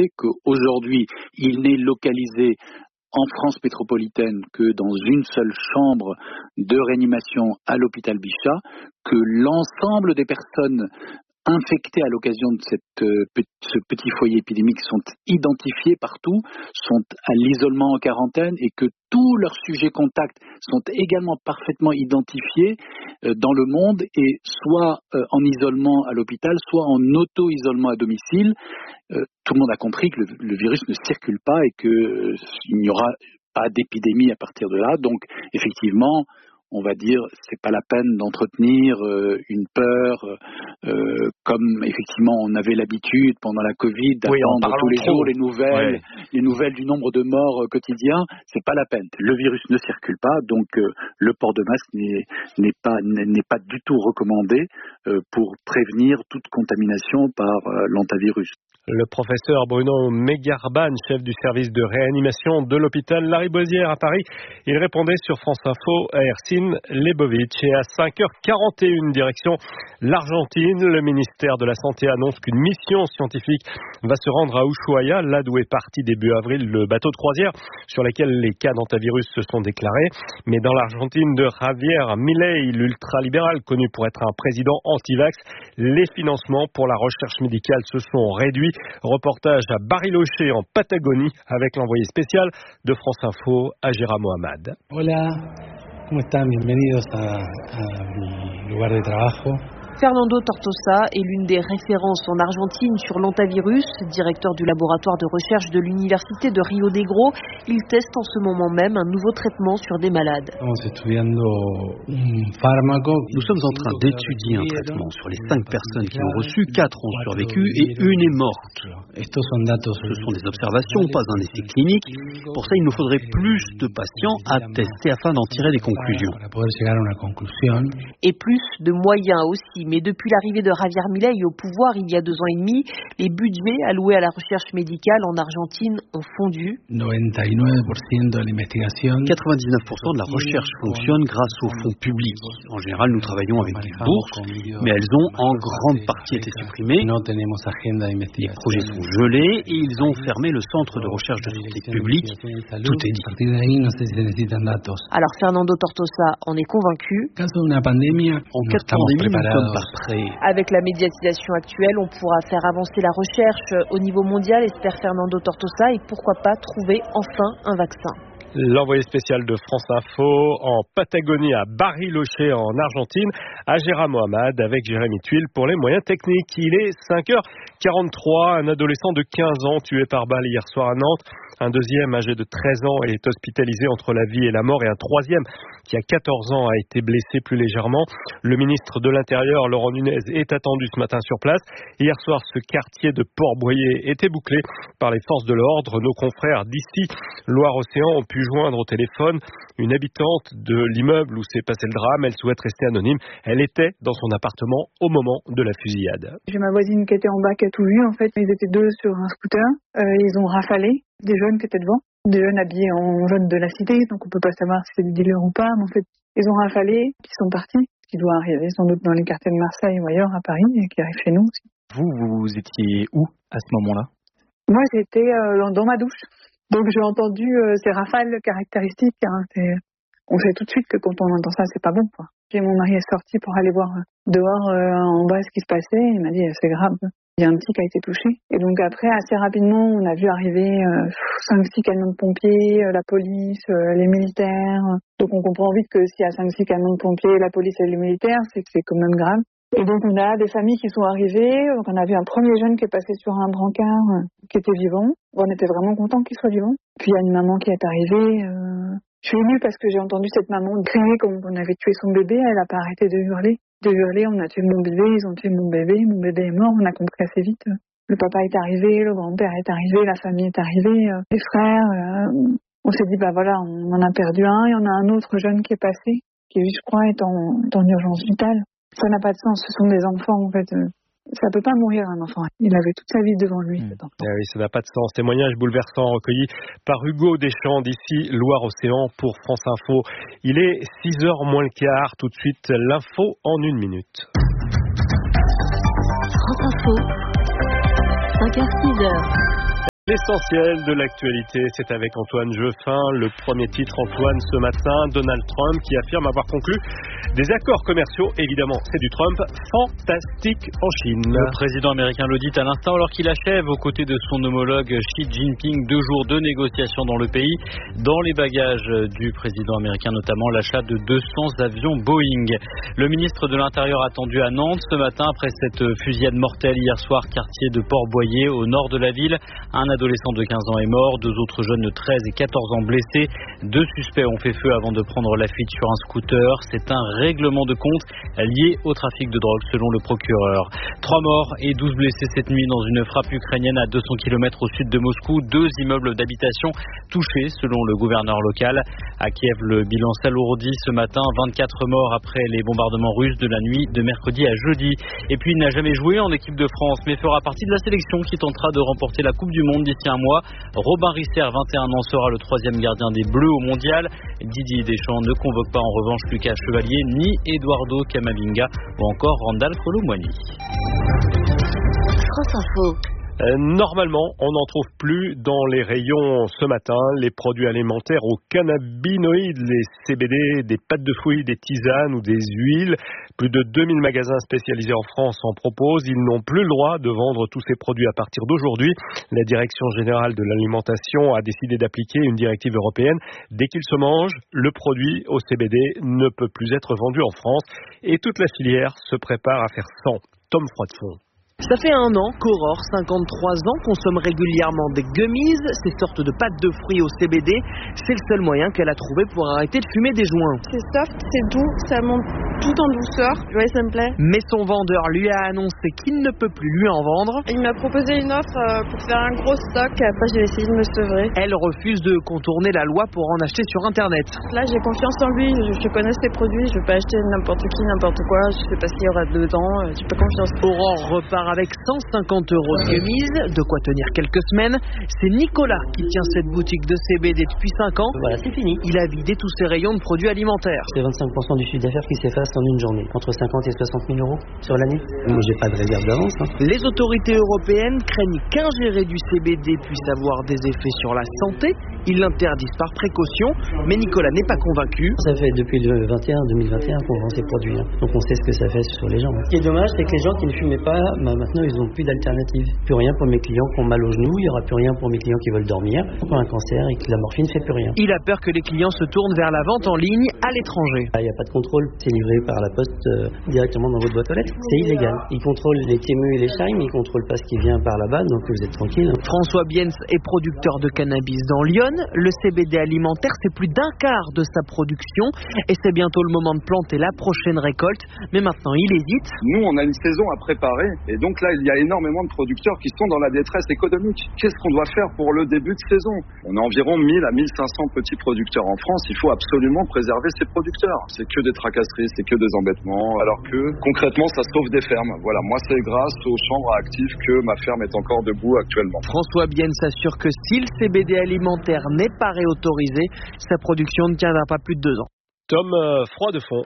sait qu'aujourd'hui, il n'est localisé en France métropolitaine que dans une seule chambre de réanimation à l'hôpital Bichat, que l'ensemble des personnes infectés à l'occasion de ce petit foyer épidémique sont identifiés partout, sont à l'isolement en quarantaine et que tous leurs sujets contacts sont également parfaitement identifiés dans le monde et soit en isolement à l'hôpital, soit en auto-isolement à domicile. Tout le monde a compris que le virus ne circule pas et qu'il n'y aura pas d'épidémie à partir de là. Donc, effectivement, on va dire, c'est pas la peine d'entretenir une peur comme effectivement on avait l'habitude pendant la Covid d'attendre tous les jours les nouvelles du nombre de morts quotidiens. C'est pas la peine. Le virus ne circule pas, donc le port de masque n'est pas du tout recommandé pour prévenir toute contamination par l'hantavirus. Le professeur Bruno Megarban, chef du service de réanimation de l'hôpital Lariboisière à Paris. Il répondait sur France Info à Ersin Lebovic. Et à 5h41, direction l'Argentine, le ministère de la Santé annonce qu'une mission scientifique va se rendre à Ushuaia, là d'où est parti début avril le bateau de croisière sur lequel les cas d'hantavirus se sont déclarés. Mais dans l'Argentine de Javier Milei, l'ultralibéral connu pour être un président anti-vax, les financements pour la recherche médicale se sont réduits. Reportage à Bariloche en Patagonie avec l'envoyé spécial de France Info, Agera Mohamed. Hola, ¿cómo están? Bienvenidos a mi lugar de trabajo. Fernando Tortosa est l'une des références en Argentine sur l'hantavirus, directeur du laboratoire de recherche de l'université de Rio Negro. Il teste en ce moment même un nouveau traitement sur des malades. Nous sommes en train d'étudier un traitement sur les 5 personnes qui l'ont reçu, 4 ont survécu et une est morte. Ce sont des observations, pas un essai clinique. Pour ça, il nous faudrait plus de patients à tester afin d'en tirer des conclusions. Et plus de moyens aussi. Mais depuis l'arrivée de Javier Milei au pouvoir il y a 2 ans et demi, les budgets alloués à la recherche médicale en Argentine ont fondu. 99% de la recherche fonctionne grâce aux fonds publics. En général, nous travaillons avec des bourses, mais elles ont en grande partie été supprimées. Les projets sont gelés et ils ont fermé le centre de recherche de santé publique. Tout est dit. Alors Fernando Tortosa en est convaincu. En cas de pandémie, nous sommes prêts. Avec la médiatisation actuelle, on pourra faire avancer la recherche au niveau mondial, espère Fernando Tortosa, et pourquoi pas trouver enfin un vaccin. L'envoyé spécial de France Info en Patagonie à Bariloche en Argentine, Agera Mohamed avec Jérémy Tuile pour les moyens techniques. Il est 5h43, un adolescent de 15 ans tué par balle hier soir à Nantes. Un deuxième âgé de 13 ans est hospitalisé entre la vie et la mort et un troisième qui a 14 ans a été blessé plus légèrement. Le ministre de l'Intérieur, Laurent Nunez, est attendu ce matin sur place. Hier soir, ce quartier de Port-Boyer était bouclé par les forces de l'ordre. Nos confrères d'ici, Loire-Océan, ont pu joindre au téléphone une habitante de l'immeuble où s'est passé le drame. Elle souhaite rester anonyme. Elle était dans son appartement au moment de la fusillade. J'ai ma voisine qui était en bas qui a tout vu. En fait, ils étaient 2 sur un scooter. Ils ont rafalé des jeunes qui étaient devant. Des jeunes habillés en jaune de la cité. Donc on peut pas savoir si c'est des dealers ou pas. Mais en fait, ils ont rafalé, puis ils sont partis. Ce qui doit arriver sans doute dans les quartiers de Marseille ou ailleurs à Paris et qui arrive chez nous aussi. Vous étiez où à ce moment-là? Moi, j'étais dans ma douche. Donc j'ai entendu ces rafales caractéristiques. On sait tout de suite que quand on entend ça, c'est pas bon, quoi. Puis mon mari est sorti pour aller voir dehors en bas ce qui se passait. Il m'a dit c'est grave. Il y a un petit qui a été touché. Et donc après, assez rapidement, on a vu arriver 5-6 camions de pompiers, la police, les militaires. Donc on comprend vite que s'il y a 5-6 camions de pompiers, la police et les militaires, c'est que c'est quand même grave. Et donc on a des familles qui sont arrivées. Donc on a vu un premier jeune qui est passé sur un brancard qui était vivant. On était vraiment contents qu'il soit vivant. Puis il y a une maman qui est arrivée. Je suis émue parce que j'ai entendu cette maman crier comme on avait tué son bébé. Elle n'a pas arrêté de hurler. On a tué mon bébé, ils ont tué mon bébé est mort. On a compris assez vite. Le papa est arrivé, le grand-père est arrivé, la famille est arrivée, les frères. On s'est dit voilà, on en a perdu un. Il y en a un autre jeune qui est passé, qui je crois est en urgence vitale. Ça n'a pas de sens, ce sont des enfants en fait. Ça peut pas mourir un enfant. Il avait toute sa vie devant lui. Oui, ça n'a pas de sens. Témoignage bouleversant recueilli par Hugo Deschamps d'ici Loire-Océan pour France Info. Il est 6h moins le quart. Tout de suite, l'info en 1 minute. France Info, 5h-6h. L'essentiel de l'actualité, c'est avec Antoine Jeuffin. Le premier titre, Antoine, ce matin, Donald Trump qui affirme avoir conclu des accords commerciaux. Évidemment, c'est du Trump fantastique en Chine. Le président américain le dit à l'instant alors qu'il achève aux côtés de son homologue Xi Jinping 2 jours de négociations dans le pays. Dans les bagages du président américain, notamment l'achat de 200 avions Boeing. Le ministre de l'Intérieur attendu à Nantes ce matin après cette fusillade mortelle hier soir, quartier de Port-Boyer au nord de la ville. Un adolescent de 15 ans est mort, 2 autres jeunes de 13 et 14 ans blessés. 2 suspects ont fait feu avant de prendre la fuite sur un scooter. C'est un règlement de compte lié au trafic de drogue selon le procureur. 3 morts et 12 blessés cette nuit dans une frappe ukrainienne à 200 km au sud de Moscou. 2 immeubles d'habitation touchés selon le gouverneur local. À Kiev, le bilan s'alourdit ce matin. 24 morts après les bombardements russes de la nuit de mercredi à jeudi. Et puis il n'a jamais joué en équipe de France mais fera partie de la sélection qui tentera de remporter la Coupe du Monde d'ici un mois. Robin Risser, 21 ans, sera le 3e gardien des Bleus au mondial. Didier Deschamps ne convoque pas en revanche Lucas Chevalier ni Eduardo Camavinga ou encore Randal Kolo Muani. France Info. Normalement, on n'en trouve plus dans les rayons ce matin. Les produits alimentaires aux cannabinoïdes, les CBD, des pâtes de fruits, des tisanes ou des huiles. Plus de 2000 magasins spécialisés en France en proposent. Ils n'ont plus le droit de vendre tous ces produits à partir d'aujourd'hui. La Direction générale de l'alimentation a décidé d'appliquer une directive européenne. Dès qu'il se mange, le produit au CBD ne peut plus être vendu en France. Et toute la filière se prépare à faire sans. Tom Froidefond. Ça fait 1 an qu'Aurore, 53 ans, consomme régulièrement des gummies, ces sortes de pâtes de fruits au CBD. C'est le seul moyen qu'elle a trouvé pour arrêter de fumer des joints. C'est soft, c'est doux, ça monte tout en douceur. Ouais, ça me plaît. Mais son vendeur lui a annoncé qu'il ne peut plus lui en vendre. Il m'a proposé une offre pour faire un gros stock. Après, j'ai essayé de me sevrer. Elle refuse de contourner la loi pour en acheter sur Internet. Là, j'ai confiance en lui. Je connais ses produits. Je ne veux pas acheter n'importe qui, n'importe quoi. Je sais pas ce qu'il y aura dedans. J'ai pas confiance. Aurore repart avec 150 € de gummies, de quoi tenir quelques semaines. C'est Nicolas qui tient cette boutique de CBD depuis 5 ans. Voilà, c'est fini. Il a vidé tous ses rayons de produits alimentaires. C'est 25% du chiffre d'affaires qui s'efface en une journée, entre 50 et 60 000 € sur l'année. Moi, j'ai pas de réserve d'avance. Les autorités européennes craignent qu'ingérer du CBD puisse avoir des effets sur la santé. Ils l'interdisent par précaution, mais Nicolas n'est pas convaincu. Ça fait depuis le 2021 qu'on vend ces produits. Donc on sait ce que ça fait sur les gens. Ce qui est dommage, c'est que les gens qui ne fumaient pas, maintenant ils n'ont plus d'alternative. Plus rien pour mes clients qui ont mal aux genoux, il n'y aura plus rien pour mes clients qui veulent dormir, pour un cancer et que la morphine ne fait plus rien. Il a peur que les clients se tournent vers la vente en ligne à l'étranger. Il n'y a pas de contrôle, c'est livré par la poste directement dans votre boîte aux lettres. C'est illégal. Ils contrôlent les Temu et les Shine, mais ils ne contrôlent pas ce qui vient par là-bas, donc vous êtes tranquille. François Biens est producteur de cannabis dans Lyon. Le CBD alimentaire, c'est plus d'1 quart de sa production et c'est bientôt le moment de planter la prochaine récolte. Mais maintenant, il hésite. Nous, on a une saison à préparer et donc là, il y a énormément de producteurs qui sont dans la détresse économique. Qu'est-ce qu'on doit faire pour le début de saison? On a environ 1000 à 1500 petits producteurs en France. Il faut absolument préserver ces producteurs. C'est que des tracasseries, c'est que des embêtements, alors que concrètement, ça sauve des fermes. Voilà, moi, c'est grâce aux chambres actives que ma ferme est encore debout actuellement. François Bienne s'assure que si le CBD alimentaire n'est pas réautorisé, sa production ne tiendra pas plus de 2 ans. Tom Froidefond.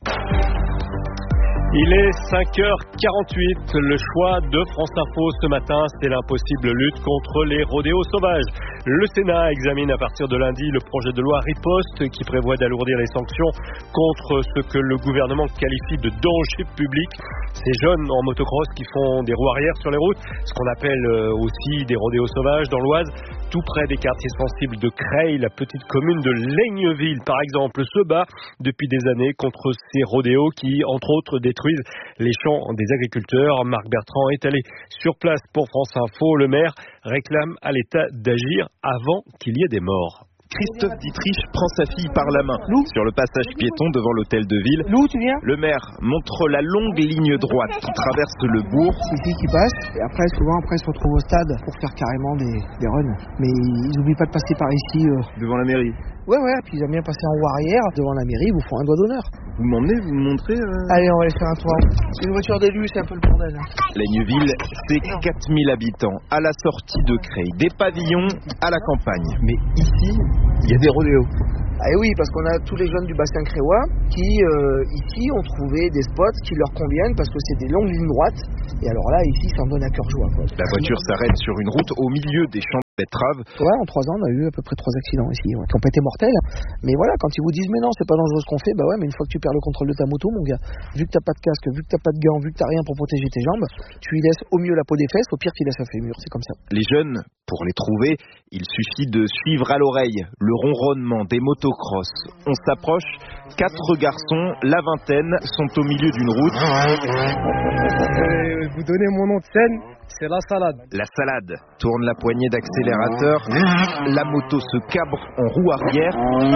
Il est 5h48, le choix de France Info ce matin, c'est l'impossible lutte contre les rodéos sauvages. Le Sénat examine à partir de lundi le projet de loi Riposte qui prévoit d'alourdir les sanctions contre ce que le gouvernement qualifie de danger public. Ces jeunes en motocross qui font des roues arrière sur les routes, ce qu'on appelle aussi des rodéos sauvages dans l'Oise, tout près des quartiers sensibles de Creil, la petite commune de Laigneville par exemple, se bat depuis des années contre ces rodéos qui, entre autres, détruisent les champs des agriculteurs. Marc Bertrand est allé sur place pour France Info. Le maire réclame à l'État d'agir avant qu'il y ait des morts. Christophe Dietrich prend sa fille par la main sur le passage piéton devant l'hôtel de ville. Le maire montre la longue ligne droite qui traverse le bourg. C'est ici qui passe et après souvent ils se retrouvent au stade pour faire carrément des runs. Mais ils n'oublient pas de passer par ici. Devant la mairie. Ouais, puis ils aiment bien passer en roue arrière devant la mairie, ils vous font un doigt d'honneur. Vous m'emmenez, vous me montrez Allez, on va aller faire un tour. C'est une voiture d'élu, c'est un peu le bordel. Laigneville, c'est 4000 habitants à la sortie de Creil. Des pavillons à la campagne. Mais ici, il y a des rodéos. Ah et oui, parce qu'on a tous les jeunes du bassin créois qui, ici, ont trouvé des spots qui leur conviennent parce que c'est des longues lignes droites. Et alors là, ici, ça en donne à cœur joie, quoi. La voiture s'arrête sur une route au milieu des champs de betteraves. Ouais, en 3 ans, on a eu à peu près 3 accidents ici, qui n'ont pas été mortels. Mais voilà, quand ils vous disent, mais non, c'est pas dangereux ce qu'on fait, bah ouais, mais une fois que tu perds le contrôle de ta moto, mon gars, vu que t'as pas de casque, vu que t'as pas de gants, vu que t'as rien pour protéger tes jambes, tu y laisses au mieux la peau des fesses, au pire, tu laisses un fémur, c'est comme ça. Les jeunes, pour les trouver, il suffit de suivre à l'oreille le ronronnement des motocross. On s'approche, 4 garçons, la vingtaine, sont au milieu d'une route. Vous donnez mon nom de scène, c'est La Salade. La Salade tourne la poignée d'accélérateur, la moto se cabre en roue arrière,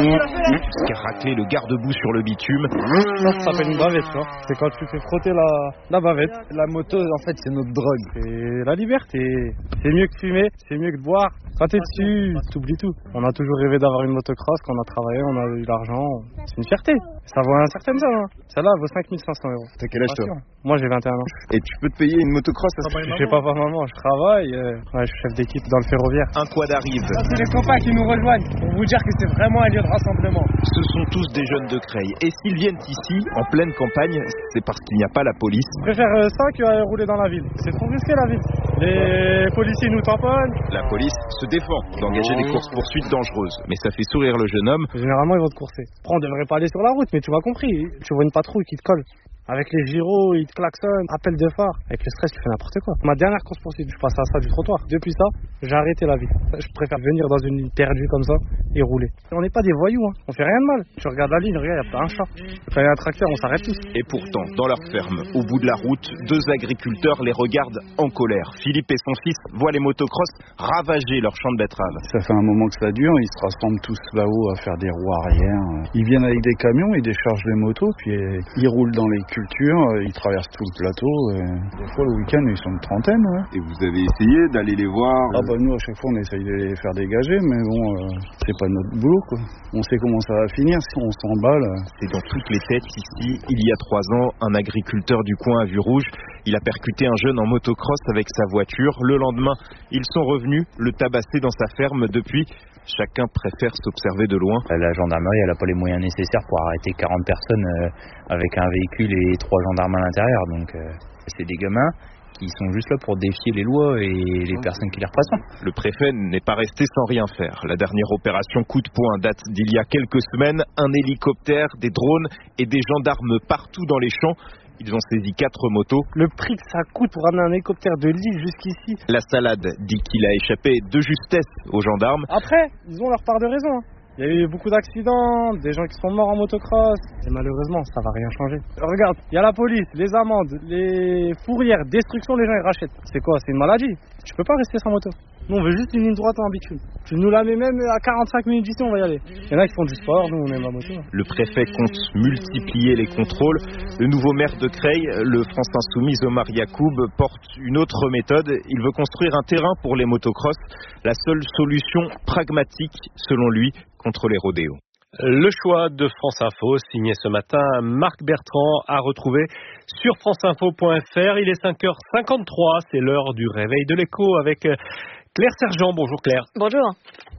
jusqu'à racler le garde-boue sur le bitume. Ça s'appelle une bavette, tu vois. C'est quand tu fais frotter la bavette. La moto, en fait, c'est notre drogue. C'est la liberté. C'est mieux que fumer, c'est mieux que de boire. Quand t'es dessus, t'oublies tout. On a toujours rêvé d'avoir une motocross, quand on a travaillé, on a eu l'argent. C'est une fierté. Ça vaut un certain somme, hein. Celle-là vaut 5 500 €. T'as quel âge toi? Moi j'ai 21 ans. Et tu peux te payer une motocross? Je sais pas maman, je travaille, je suis chef d'équipe dans le ferroviaire. Un quad arrive. C'est les copains qui nous rejoignent pour vous dire que c'est vraiment un lieu de rassemblement. Ce sont tous des jeunes de Creil. Et s'ils viennent ici, en pleine campagne, c'est parce qu'il n'y a pas la police. Je préfère ça que rouler dans la ville. C'est trop risqué la ville. Les policiers nous tamponnent. La police se défend d'engager des courses-poursuites dangereuses. Mais ça fait sourire le jeune homme. Généralement ils vont te courser. Après on devrait pas aller sur la route, mais tu m'as compris. Tu vois une patrouille qui te colle. Avec les gyros, ils te klaxonnent, appel de phare. Avec le stress, tu fais n'importe quoi. Ma dernière course poursuite, je passe à ça du trottoir. Depuis ça, j'ai arrêté la vie. Je préfère venir dans une ligne perdue comme ça et rouler. On n'est pas des voyous, hein. On fait rien de mal. Tu regardes la ligne, regarde, il y a pas un chat. Quand il y a un tracteur, on s'arrête tous. Et pourtant, dans leur ferme, au bout de la route, 2 agriculteurs les regardent en colère. Philippe et son fils voient les motocross ravager leur champ de betteraves. Ça fait un moment que ça dure, ils se rassemblent tous là-haut à faire des roues arrière. Ils viennent avec des camions, ils déchargent les motos, puis ils roulent dans les cultures, ils traversent tout le plateau. Des fois, le week-end, ils sont une trentaine. Ouais. Et vous avez essayé d'aller les voir? Ah bah nous, à chaque fois, on essaye de les faire dégager, mais bon, c'est pas notre boulot, quoi. On sait comment ça va finir, si on s'emballe. C'est dans toutes les têtes ici. Il y a 3 ans, un agriculteur du coin à Vue Rouge, il a percuté un jeune en motocross avec sa voiture. Le lendemain, ils sont revenus le tabasser dans sa ferme. Depuis, chacun préfère s'observer de loin. La gendarmerie, elle n'a pas les moyens nécessaires pour arrêter 40 personnes avec un véhicule et 3 gendarmes à l'intérieur. Donc, c'est des gamins qui sont juste là pour défier les lois et les personnes qui les représentent. Le préfet n'est pas resté sans rien faire. La dernière opération coup de poing date d'il y a quelques semaines. Un hélicoptère, des drones et des gendarmes partout dans les champs. Ils ont saisi 4 motos. Le prix que ça coûte pour amener un hélicoptère de Lille jusqu'ici. La Salade dit qu'il a échappé de justesse aux gendarmes. Après, ils ont leur part de raison. Il y a eu beaucoup d'accidents, des gens qui sont morts en motocross. Et malheureusement, ça va rien changer. Regarde, il y a la police, les amendes, les fourrières, destruction, les gens ils rachètent. C'est quoi? C'est une maladie. Tu peux pas rester sans moto. Nous on veut juste une ligne droite en bitume. Tu nous la mets même à 45 minutes d'ici, on va y aller. Il y en a qui font du sport, nous on aime la moto. Le préfet compte multiplier les contrôles. Le nouveau maire de Creil, le France Insoumise Omar Yacoub, porte une autre méthode. Il veut construire un terrain pour les motocross. La seule solution pragmatique, selon lui, contre les rodéos. Le choix de France Info, signé ce matin Marc Bertrand, à retrouver sur franceinfo.fr. Il est 5h53, c'est l'heure du réveil de l'écho avec Claire Sergent. Bonjour Claire. Bonjour.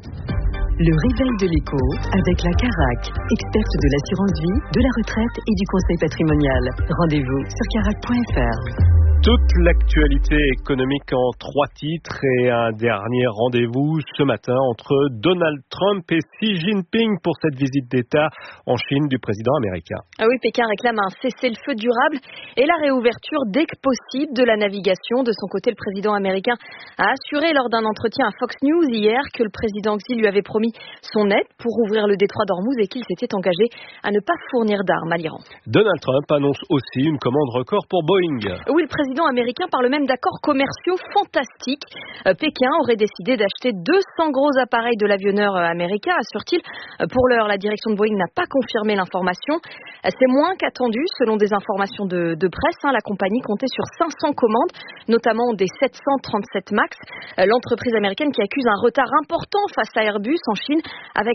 Le réveil de l'écho avec la Carac, experte de l'assurance vie, de la retraite et du conseil patrimonial. Rendez-vous sur carac.fr. Toute l'actualité économique en 3 titres et un dernier rendez-vous ce matin entre Donald Trump et Xi Jinping pour cette visite d'État en Chine du président américain. Ah oui, Pékin réclame un cessez-le-feu durable et la réouverture dès que possible de la navigation. De son côté, le président américain a assuré lors d'un entretien à Fox News hier que le président Xi lui avait promis son aide pour ouvrir le détroit d'Ormuz et qu'il s'était engagé à ne pas fournir d'armes à l'Iran. Donald Trump annonce aussi une commande record pour Boeing. Oui, le président américain parle même d'accords commerciaux fantastiques. Pékin aurait décidé d'acheter 200 gros appareils de l'avionneur américain, assure-t-il. Pour l'heure, la direction de Boeing n'a pas confirmé l'information. C'est moins qu'attendu, selon des informations de presse. La compagnie comptait sur 500 commandes, notamment des 737 MAX. L'entreprise américaine qui accuse un retard important face à Airbus en Chine, avec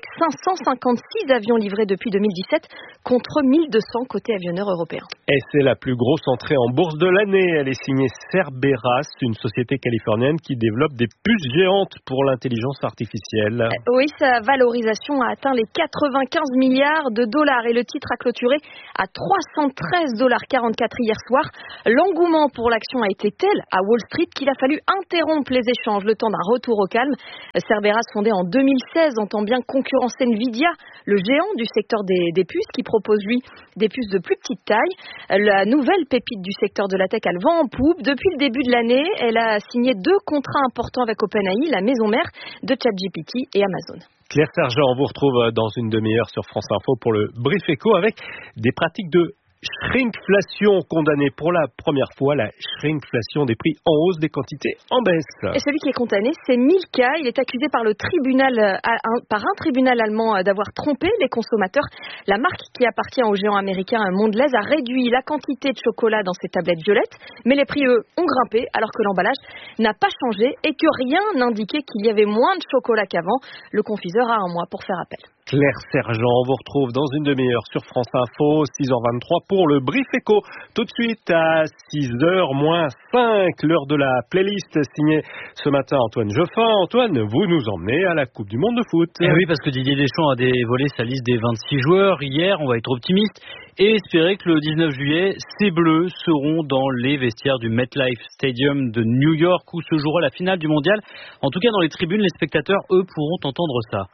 556 avions livrés depuis 2017 contre 1200 côté avionneur européen. Et c'est la plus grosse entrée en bourse de l'année. elle est signée Cerberus, une société californienne qui développe des puces géantes pour l'intelligence artificielle. Oui, sa valorisation a atteint les 95 milliards de dollars et le titre a clôturé à 313,44 $ hier soir. L'engouement pour l'action a été tel à Wall Street qu'il a fallu interrompre les échanges le temps d'un retour au calme. Cerberus, fondé en 2016, entend bien concurrencer Nvidia, le géant du secteur des puces, qui propose lui des puces de plus petite taille. La nouvelle pépite du secteur de la tech a le vent en poupe. Depuis le début de l'année, elle a signé 2 contrats importants avec OpenAI, la maison mère de ChatGPT, et Amazon. Claire Sergent, on vous retrouve dans une demi-heure sur France Info pour le Brief Éco avec des pratiques de shrinkflation condamnée pour la première fois, la shrinkflation des prix en hausse, des quantités en baisse. Et celui qui est condamné, c'est Milka. Il est accusé par un tribunal allemand d'avoir trompé les consommateurs. La marque, qui appartient au géant américain Mondelez, a réduit la quantité de chocolat dans ses tablettes violettes, mais les prix, eux, ont grimpé alors que l'emballage n'a pas changé et que rien n'indiquait qu'il y avait moins de chocolat qu'avant. Le confiseur a un mois pour faire appel. Claire Sergent, on vous retrouve dans une demi-heure sur France Info, 6h23 pour le Brief Éco. Tout de suite à 6h-5, l'heure de la playlist signée ce matin Antoine Geoffin. Antoine, vous nous emmenez à la Coupe du Monde de foot. Et oui, parce que Didier Deschamps a dévoilé sa liste des 26 joueurs hier. On va être optimiste et espérer que le 19 juillet, ces Bleus seront dans les vestiaires du MetLife Stadium de New York où se jouera la finale du mondial. En tout cas, dans les tribunes, les spectateurs, eux, pourront entendre ça.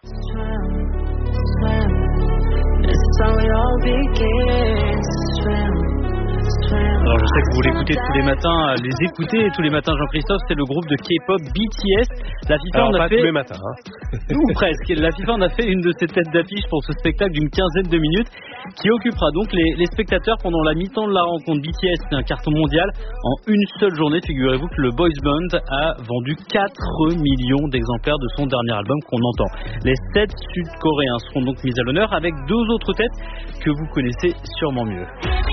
Alors je sais que vous l'écoutez tous les matins, tous les matins Jean-Christophe, c'est le groupe de K-pop BTS. La FIFA en a fait tous les matins, ou presque. La FIFA en a fait une de ses têtes d'affiche pour ce spectacle d'une quinzaine de minutes qui occupera donc les spectateurs pendant la mi-temps de la rencontre. BTS, c'est un carton mondial. En une seule journée, figurez-vous que le boys band a vendu 4 millions d'exemplaires de son dernier album qu'on entend. Les 7 Sud-Coréens seront donc mis à l'honneur avec 2 autres têtes que vous connaissez sûrement mieux.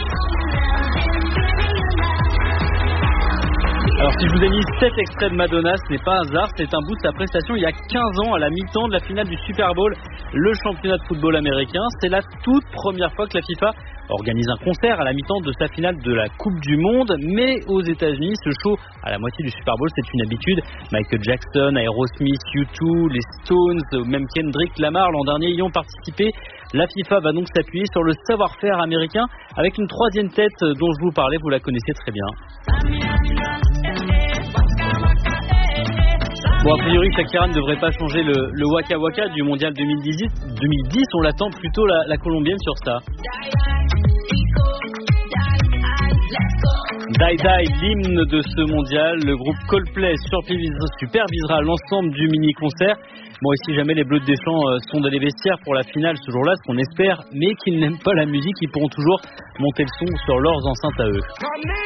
Alors si je vous ai mis 7 extraits de Madonna, ce n'est pas un hasard, c'est un bout de sa prestation il y a 15 ans à la mi-temps de la finale du Super Bowl, le championnat de football américain. C'est la toute première fois que la FIFA organise un concert à la mi-temps de sa finale de la Coupe du Monde, mais aux États-Unis, ce show à la moitié du Super Bowl, c'est une habitude. Michael Jackson, Aerosmith, U2, les Stones, même Kendrick Lamar l'an dernier y ont participé. La FIFA va donc s'appuyer sur le savoir-faire américain avec une troisième tête dont je vous parlais, vous la connaissez très bien. Bon, a priori, Shakira ne devrait pas changer le Waka Waka du Mondial 2010. On l'attend plutôt la colombienne sur ça. Die Die, l'hymne de ce mondial. Le groupe Coldplay supervisera l'ensemble du mini-concert. Bon, et si jamais les Bleus de Deschamps sont dans les vestiaires pour la finale ce jour-là, ce qu'on espère, mais qu'ils n'aiment pas la musique, ils pourront toujours monter le son sur leurs enceintes à eux.